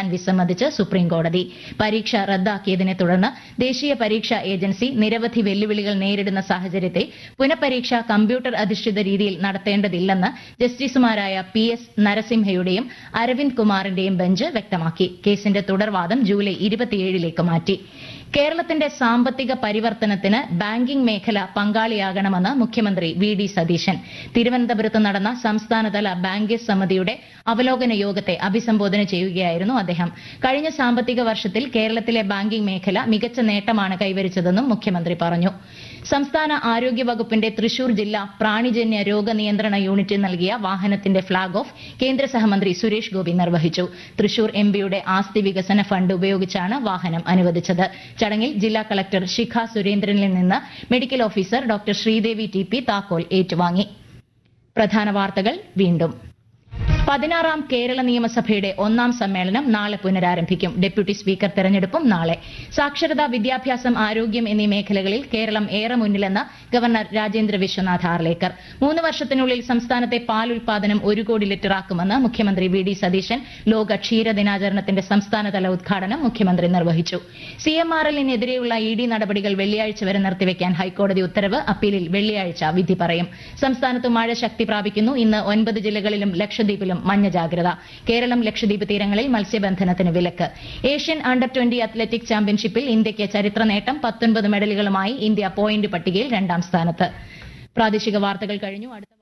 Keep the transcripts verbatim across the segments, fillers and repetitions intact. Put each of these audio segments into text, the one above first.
അനുവദിക്കാൻ വിസമ്മതിച്ച് സുപ്രീംകോടതി. പരീക്ഷ റദ്ദാക്കിയതിനെ തുടർന്ന് ദേശീയ പരീക്ഷാ ഏജൻസി നിരവധി വെല്ലുവിളികൾ നേരിടുന്ന സാഹചര്യത്തിൽ പുനഃപരീക്ഷ കമ്പ്യൂട്ടർ അധിഷ്ഠിത രീതിയിൽ നടത്തേണ്ടതില്ലെന്ന് ജസ്റ്റിസുമാരായ പി എസ് നരസിംഹയുടെയും അരവിന്ദ് കുമാറിന്റെയും ബെഞ്ച് വ്യക്തമാക്കി. കേസിന്റെ തുടർവാദം ജൂലൈ ഇരുപത്തിയേഴിലേക്ക് മാറ്റി. കേരളത്തിന്റെ സാമ്പത്തിക പരിവർത്തനത്തിന് ബാങ്കിംഗ് മേഖല പങ്കാളിയാകണമെന്ന് മുഖ്യമന്ത്രി വി ഡി സതീശൻ. തിരുവനന്തപുരത്ത് നടന്ന സംസ്ഥാനതല ബാങ്കേഴ്സ് സമിതിയുടെ അവലോകന യോഗത്തെ അഭിസംബോധന ചെയ്യുകയായിരുന്നു അദ്ദേഹം. കഴിഞ്ഞ സാമ്പത്തിക വർഷത്തിൽ കേരളത്തിലെ ബാങ്കിംഗ് മേഖല മികച്ച നേട്ടമാണ് കൈവരിച്ചതെന്നും മുഖ്യമന്ത്രി പറഞ്ഞു. സംസ്ഥാന ആരോഗ്യ വകുപ്പിന്റെ തൃശൂർ ജില്ലാ പ്രാണിജന്യ രോഗനിയന്ത്രണ യൂണിറ്റ് നൽകിയ വാഹനത്തിന്റെ ഫ്ളാഗ് ഓഫ് കേന്ദ്ര സഹമന്ത്രി സുരേഷ് ഗോപി നിർവഹിച്ചു. തൃശൂർ എംപിയുടെ ആസ്തി വികസന ഫണ്ട് ഉപയോഗിച്ചാണ് വാഹനം അനുവദിച്ചത്. ചടങ്ങിൽ ജില്ലാ കളക്ടർ ശിഖ സുരേന്ദ്രനിൽ നിന്ന് medical officer doctor Sridevi T P താക്കോൽ ഏറ്റുവാങ്ങി. പ്രധാന വാർത്തകൾ വീണ്ടും. പതിനാറാം കേരള നിയമസഭയുടെ ഒന്നാം സമ്മേളനം നാളെ പുനരാരംഭിക്കും. ഡെപ്യൂട്ടി സ്പീക്കർ തെരഞ്ഞെടുപ്പും നാളെ. സാക്ഷരത, വിദ്യാഭ്യാസം, ആരോഗ്യം എന്നീ മേഖലകളിൽ കേരളം ഏറെ മുന്നിലെന്ന് ഗവർണർ രാജേന്ദ്ര വിശ്വനാഥ് ആർലേക്കർ. മൂന്ന് വർഷത്തിനുള്ളിൽ സംസ്ഥാനത്തെ പാൽ ഉൽപാദനം ഒരു കോടി ലിറ്ററാക്കുമെന്ന് മുഖ്യമന്ത്രി വി ഡി സതീശൻ. ലോക ക്ഷീര ദിനാചരണത്തിന്റെ സംസ്ഥാനതല ഉദ്ഘാടനം മുഖ്യമന്ത്രി നിർവഹിച്ചു. C M R എല്ലിനെതിരെയുള്ള E D നടപടികൾ വെള്ളിയാഴ്ച വരെ നിർത്തിവെക്കാൻ ഹൈക്കോടതി ഉത്തരവ്. അപ്പീലിൽ വെള്ളിയാഴ്ച വിധി പറയും. സംസ്ഥാനത്ത് മഴ ശക്തി പ്രാപിക്കുന്നു. ഇന്ന് ഒൻപത് ജില്ലകളിലും ലക്ഷദ്വീപിലും മഞ്ഞ ജാഗ്രത. കേരളം ലക്ഷദ്വീപ് തീരങ്ങളിൽ മത്സ്യബന്ധനത്തിന് വിലക്ക്. ഏഷ്യൻ അണ്ടർ ട്വന്റി അത്ലറ്റിക് ചാമ്പ്യൻഷിപ്പിൽ ഇന്ത്യയ്ക്ക് ചരിത്ര നേട്ടം. പത്തൊൻപത് മെഡലുകളുമായി ഇന്ത്യ പോയിന്റ് പട്ടികയിൽ രണ്ടാം സ്ഥാനത്ത്. പ്രാദേശിക വാർത്തകൾ കഴിഞ്ഞു. അടുത്ത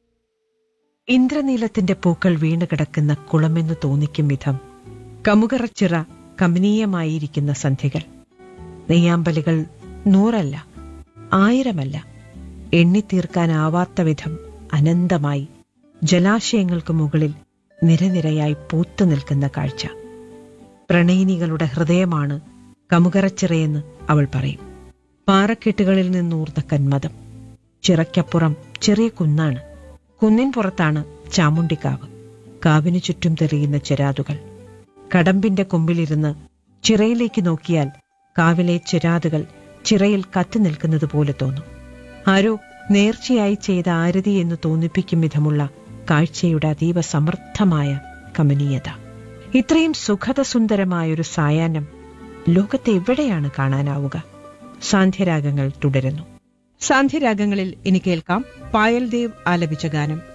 ഇന്ദ്രനീലത്തിന്റെ പൂക്കൾ വീണുകിടക്കുന്ന കുളമെന്ന് തോന്നിക്കും വിധം കമുകറച്ചിറ കമനീയമായിരിക്കുന്ന സന്ധ്യകൾ. നെയ്യാമ്പലുകൾ നൂറല്ല, ആയിരമല്ല, എണ്ണിത്തീർക്കാനാവാത്ത വിധം അനന്തമായി ജലാശയങ്ങൾക്ക് മുകളിൽ നിരനിരയായി പൂത്തു നിൽക്കുന്ന കാഴ്ച. പ്രണയിനികളുടെ ഹൃദയമാണ് കമുകറച്ചിറയെന്ന് അവൾ പറയും. പാറക്കെട്ടുകളിൽ നിന്നൂർന്ന കന്മദം. ചിറയ്ക്കപ്പുറം ചെറിയ കുന്നാണ്. കുന്നിൻ പുറത്താണ് ചാമുണ്ടിക്കാവ്. കാവിനു ചുറ്റും തെളിയുന്ന ചെരാതുകൾ. കടമ്പിന്റെ കൊമ്പിലിരുന്ന് ചിറയിലേക്ക് നോക്കിയാൽ കാവിലെ ചെരാതുകൾ ചിറയിൽ കത്തി നിൽക്കുന്നതുപോലെ തോന്നും. ആരോ നേർച്ചയായി ചെയ്ത ആരതി എന്ന് തോന്നിപ്പിക്കും വിധമുള്ള കാഴ്ചയുടെ അതീവ സമർത്ഥമായ കമനീയത. ഇത്രയും സുഖദസുന്ദരമായൊരു സായാഹ്നം ലോകത്തെ എവിടെയാണ് കാണാനാവുക? സാന്ധ്യരാഗങ്ങൾ തുടരുന്നു. സാന്ധ്യരാഗങ്ങളിൽ ഇനി കേൾക്കാം പായൽ ദേവ് ആലപിച്ച ഗാനം.